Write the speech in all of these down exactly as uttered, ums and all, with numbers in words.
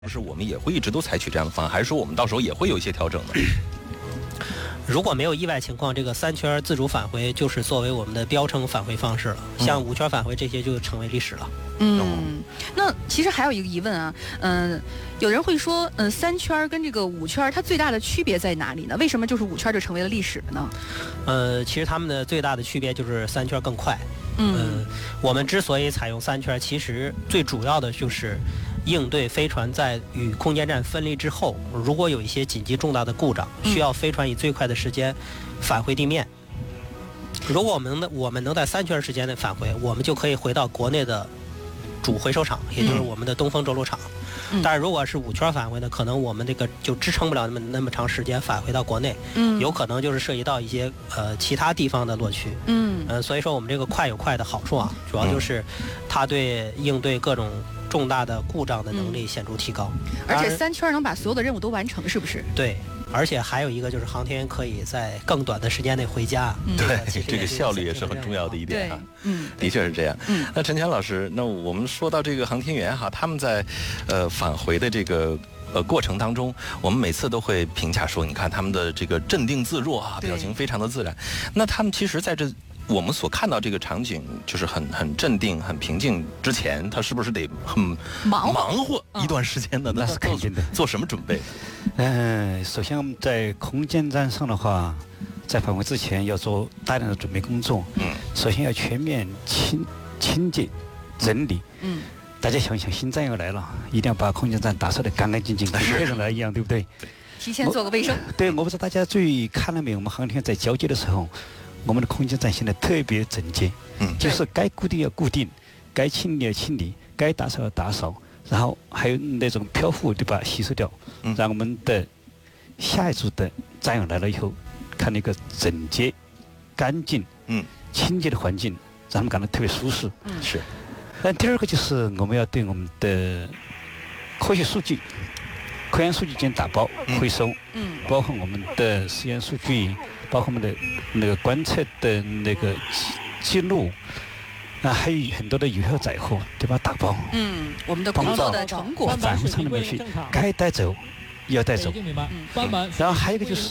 是我们也会一直都采取这样的方案，还是说我们到时候也会有一些调整呢？ 如果没有意外情况，这个三圈自主返回就是作为我们的标称返回方式了。像五圈返回这些就成为历史了。 嗯，那其实还有一个疑问啊，嗯、呃，有人会说，嗯、呃，三圈跟这个五圈它最大的区别在哪里呢？为什么就是五圈就成为了历史了呢？ 呃，其实它们的最大的区别就是三圈更快。 嗯、 呃，我们之所以采用三圈，其实最主要的就是应对飞船在与空间站分离之后，如果有一些紧急重大的故障，需要飞船以最快的时间返回地面。如果我们能我们能在三圈时间内返回，我们就可以回到国内的主回收场，也就是我们的东风着陆场。嗯、但是如果是五圈返回呢，可能我们这个就支撑不了那么那么长时间返回到国内，嗯，有可能就是涉及到一些呃其他地方的落区，嗯，呃，所以说我们这个快有快的好处啊，主要就是它对应对各种重大的故障的能力显著提高， 嗯、而且三圈能把所有的任务都完成，是不是？ 对。而且还有一个就是航天员可以在更短的时间内回家， 嗯、对，这个效率也是很重要的一点哈。 嗯， 的确是这样。嗯，那陈强老师，那我们说到这个航天员哈，他们在呃返回的这个呃过程当中，我们每次都会评价说，你看他们的这个镇定自若啊，表情非常的自然。那他们其实在这我们所看到这个场景，就是很很镇定、很平静之前，他是不是得很忙忙活一段时间的？ 那是肯定的。 做什么准备？ 嗯，首先我们在空间站上的话，在返回之前要做大量的准备工作。嗯，首先要全面清清洁、整理。嗯，大家想想，新站要来了，一定要把空间站打扫得干干净净，跟别人来一样，对不对？ 提前做个卫生。 对，我不知道大家注意看了没有？我们航天员在交接的时候，我们的空间站现在特别整洁。嗯，就是该固定要固定，该清理要清理，该打扫要打扫。然后还有那种漂浮，对吧？吸收掉，让我们的下一组的战友来了以后，看那个整洁、干净、嗯、清洁的环境，让他们感到特别舒适。 嗯， 是。 那第二个就是我们要对我们的科学数据、科研数据进行打包回收，嗯，包括我们的实验数据，包括我们的那个观测的那个记录。那还有很多的有效载货，对吧？打包， 嗯，我们的工作的成果返回舱里面去，该带走要带走。嗯，然后还有一个就是，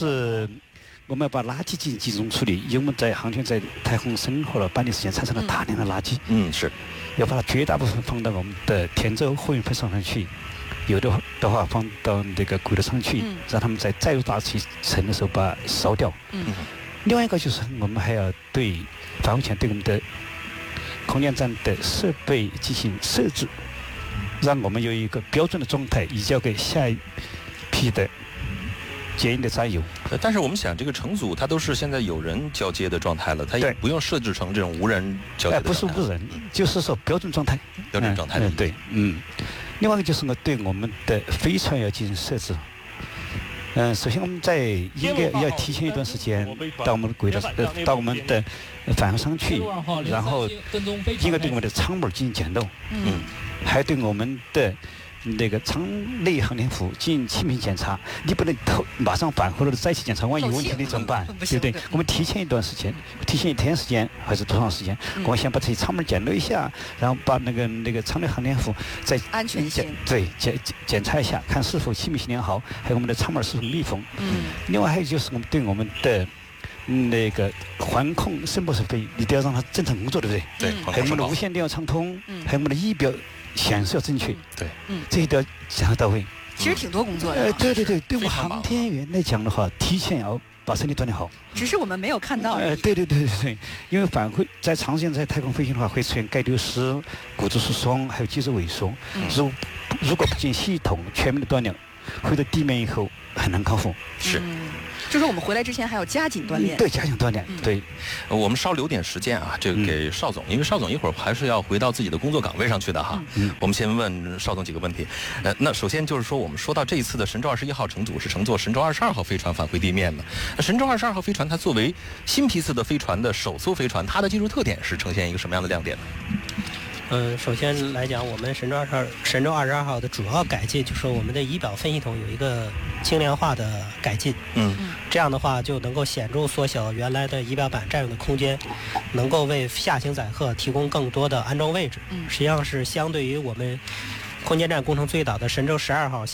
我们要把垃圾进行集中处理，因为我们在航天在太空生活了半年时间，产生了大量的垃圾。嗯，是，要把它绝大部分放到我们的田洲货运配送上去，有的的话放到那个轨道上去，嗯、让他们在载入大气层的时候把它烧掉。嗯，另外一个就是我们还要对返回前对我们的空间站的设备进行设置，让我们有一个标准的状态移交给下一批的接应的战友。 但是我们想，这个乘组它都是现在有人交接的状态了，它也不用设置成这种无人交接的状态。 不是无人，嗯、就是说标准状态。 标准状态的、 嗯嗯。对，嗯。另外一个就是我对我们的飞船要进行设置。嗯，首先我们在应该要提前一段时间到我们的轨道，呃，到我们的返回舱去，然后应该对我们的舱门进行检漏，嗯，还对我们的那个舱内航天服进行气瓶检查。你不能头马上返回了再去检查，万一有问题你怎么办？对不对？我们提前一段时间，提前一天时间还是多长时间？我们先把这些舱门检漏一下，然后把那个那个舱内航天服再安全性对检检查一下，看是否气密性良好，还有我们的舱门是否密封。嗯。另外还有就是我们对我们的那个环控声波设备，你都要让它正常工作，对不对？ 对。 还有我们的无线电要畅通，嗯，还有我们的仪表显示要正确， 对， 嗯， 这一都要讲到到位。 其实挺多工作的。 呃，对对对，对我们航天员来讲的话，提前要把身体锻炼好。 只是我们没有看到。 呃，对对对对对，因为返回在长时间在太空飞行的话，会出现钙流失、骨质疏松，还有肌肉萎缩。嗯，如如果不进行系统全面的锻炼，回到地面以后很难康复。 是。 嗯，就说我们回来之前还要加紧锻炼。 对，加紧锻炼。对， 呃，我们稍留点时间啊，这个给邵总，因为邵总一会儿还是要回到自己的工作岗位上去的哈。嗯，我们先问邵总几个问题。呃，那首先就是说，我们说到这一次的神舟二十一号乘组是乘坐神舟二十二号飞船返回地面的。那神舟二十二号飞船它作为新批次的飞船的首艘飞船，它的技术特点是呈现一个什么样的亮点呢？ 嗯，首先来讲，我们神舟二十二神舟二十二号的主要改进就是我们的仪表分系统有一个轻量化的改进。嗯，这样的话就能够显著缩小原来的仪表板占用的空间，能够为下行载荷提供更多的安装位置。嗯，实际上是相对于我们空间站工程最早的神舟十二号